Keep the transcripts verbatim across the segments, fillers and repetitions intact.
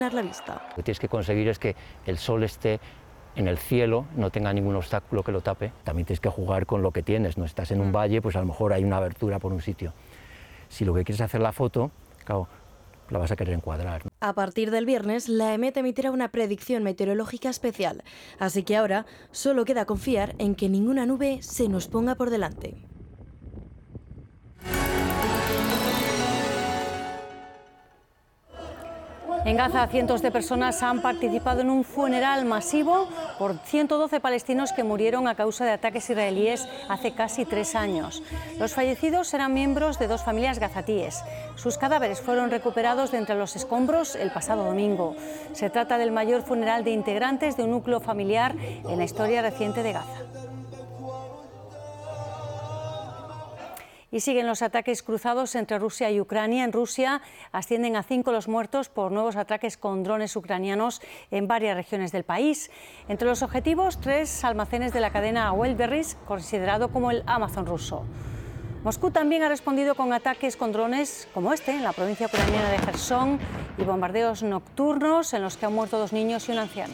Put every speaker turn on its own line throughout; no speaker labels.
la vista.
Lo que tienes que conseguir es que el sol esté en el cielo, no tenga ningún obstáculo que lo tape. También tienes que jugar con lo que tienes, no estás en un valle, pues a lo mejor hay una abertura por un sitio. Si lo que quieres es hacer la foto, claro, la vas a querer encuadrar, ¿no?
A partir del viernes, la EMET emitirá una predicción meteorológica especial, así que ahora solo queda confiar en que ninguna nube se nos ponga por delante.
En Gaza, cientos de personas han participado en un funeral masivo por ciento doce palestinos que murieron a causa de ataques israelíes hace casi tres años. Los fallecidos eran miembros de dos familias gazatíes. Sus cadáveres fueron recuperados de entre los escombros el pasado domingo. Se trata del mayor funeral de integrantes de un núcleo familiar en la historia reciente de Gaza. Y siguen los ataques cruzados entre Rusia y Ucrania. En Rusia ascienden a cinco los muertos por nuevos ataques con drones ucranianos en varias regiones del país. Entre los objetivos, tres almacenes de la cadena Wildberries, considerado como el Amazon ruso. Moscú también ha respondido con ataques con drones como este en la provincia ucraniana de Jersón y bombardeos nocturnos en los que han muerto dos niños y un anciano.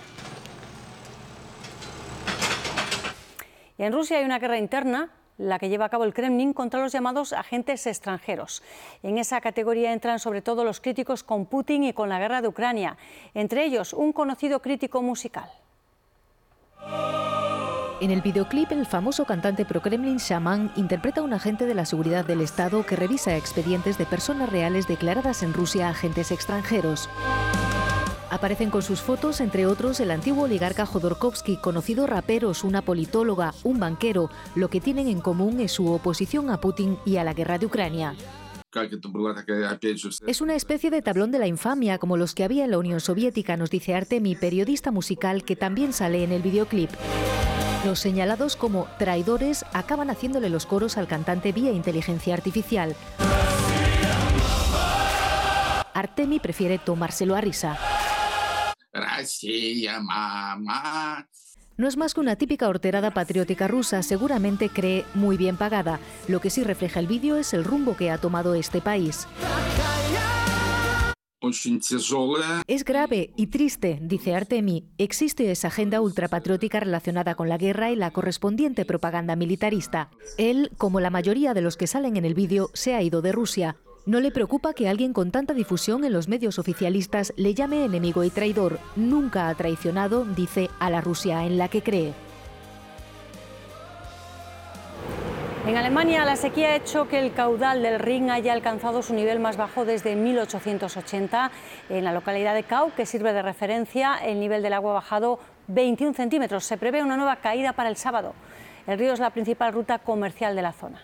Y en Rusia hay una guerra interna, la que lleva a cabo el Kremlin contra los llamados agentes extranjeros. En esa categoría entran sobre todo los críticos con Putin y con la guerra de Ucrania, entre ellos un conocido crítico musical.
En el videoclip, el famoso cantante pro-Kremlin Shaman interpreta a un agente de la seguridad del Estado que revisa expedientes de personas reales declaradas en Rusia agentes extranjeros. Aparecen con sus fotos, entre otros, el antiguo oligarca Jodorkovsky, conocidos raperos, una politóloga, un banquero. Lo que tienen en común es su oposición a Putin y a la guerra de Ucrania. Es una especie de tablón de la infamia, como los que había en la Unión Soviética, nos dice Artemi, periodista musical que también sale en el videoclip. Los señalados como traidores acaban haciéndole los coros al cantante vía inteligencia artificial. Artemi prefiere tomárselo a risa. No es más que una típica horterada patriótica rusa, seguramente cree muy bien pagada. Lo que sí refleja el vídeo es el rumbo que ha tomado este país. Es grave y triste, dice Artemi. Existe esa agenda ultrapatriótica relacionada con la guerra y la correspondiente propaganda militarista. Él, como la mayoría de los que salen en el vídeo, se ha ido de Rusia. No le preocupa que alguien con tanta difusión en los medios oficialistas le llame enemigo y traidor. Nunca ha traicionado, dice, a la Rusia en la que cree.
En Alemania, la sequía ha hecho que el caudal del Rin haya alcanzado su nivel más bajo desde mil ochocientos ochenta. En la localidad de Kau, que sirve de referencia, el nivel del agua ha bajado veintiún centímetros. Se prevé una nueva caída para el sábado. El río es la principal ruta comercial de la zona.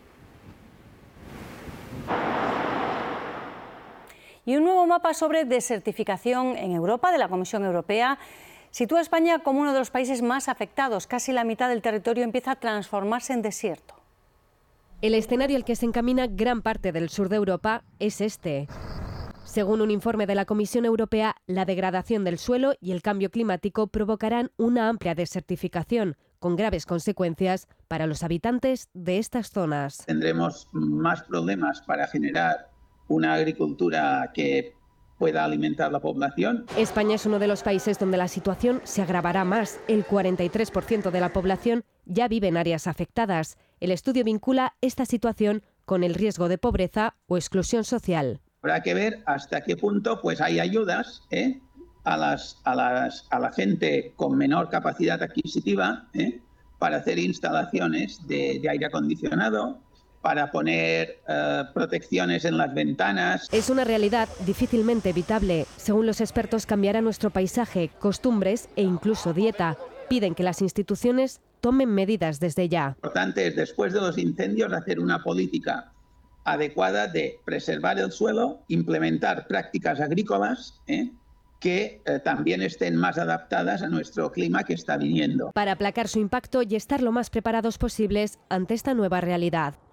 Y un nuevo mapa sobre desertificación en Europa de la Comisión Europea sitúa a España como uno de los países más afectados. Casi la mitad del territorio empieza a transformarse en desierto.
El escenario al que se encamina gran parte del sur de Europa es este. Según un informe de la Comisión Europea, la degradación del suelo y el cambio climático provocarán una amplia desertificación, con graves consecuencias para los habitantes de estas zonas.
Tendremos más problemas para generar una agricultura que pueda alimentar la población.
España es uno de los países donde la situación se agravará más. El cuarenta y tres por ciento de la población ya vive en áreas afectadas. El estudio vincula esta situación con el riesgo de pobreza o exclusión social.
Habrá que ver hasta qué punto pues, hay ayudas ¿eh? a, las, a, las, a la gente con menor capacidad adquisitiva ¿eh? para hacer instalaciones de, de aire acondicionado, para poner uh, protecciones en las ventanas.
Es una realidad difícilmente evitable. Según los expertos, cambiará nuestro paisaje, costumbres e incluso dieta. Piden que las instituciones tomen medidas desde ya.
Lo importante es, después de los incendios, hacer una política adecuada de preservar el suelo, implementar prácticas agrícolas ¿eh? que eh, también estén más adaptadas a nuestro clima que está viniendo.
Para aplacar su impacto y estar lo más preparados posibles ante esta nueva realidad.